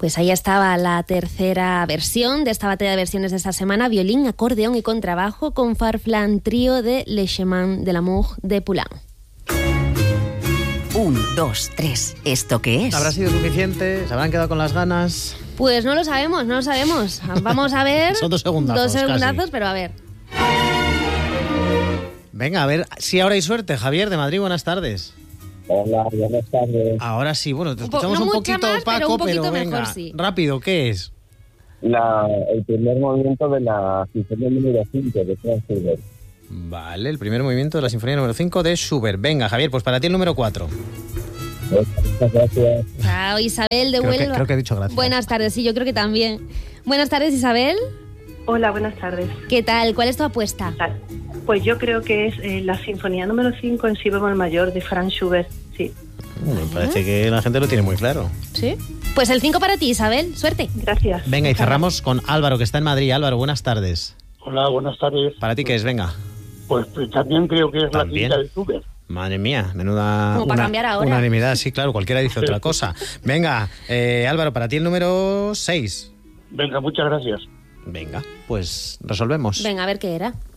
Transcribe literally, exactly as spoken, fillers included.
Pues ahí estaba la tercera versión de esta batalla de versiones de esta semana, violín, acordeón y contrabajo con Farflan Trío de Le Chemin de l'Amour de Poulenc. Un, dos, tres. ¿Esto qué es? ¿Habrá sido suficiente? ¿Se habrán quedado con las ganas? Pues no lo sabemos, no lo sabemos. Vamos a ver. Son dos segundazos. Dos segundazos, casi. pero a ver. Venga, a ver si ahora hay suerte. Javier de Madrid, buenas tardes. Hola, buenas tardes. Ahora sí, bueno, te Un po- escuchamos no un mucha poquito más, opaco, pero un poquito pero mejor, venga, sí. rápido, ¿qué es? La, el primer movimiento de la sinfonía número cinco de Franz Schubert. Vale, el primer movimiento de la sinfonía número cinco de Schubert. Venga, Javier, pues para ti el número cuatro. Muchas gracias. Chao, Isabel de Creo que, Huelva. creo que he dicho gracias. Buenas tardes, sí, yo creo que también. Buenas tardes, Isabel. Hola, buenas tardes. ¿Qué tal? ¿Cuál es tu apuesta? Tal. Pues yo creo que es eh, la sinfonía número cinco en si bemol mayor de Franz Schubert. Sí, Me parece que la gente lo tiene muy claro. Sí. Pues el cinco para ti, Isabel. Suerte. gracias. Venga, y cerramos con Álvaro, que está en Madrid. Álvaro, buenas tardes. Hola, buenas tardes. ¿Para ti qué es? Venga. Pues, pues también creo que es ¿También? la quinta de Schubert. Madre mía, menuda Como para una- cambiar ahora. unanimidad. Sí, claro, cualquiera dice otra cosa. Venga, eh, Álvaro, para ti el número seis. Venga, muchas gracias. Venga, pues resolvemos. Venga, a ver qué era.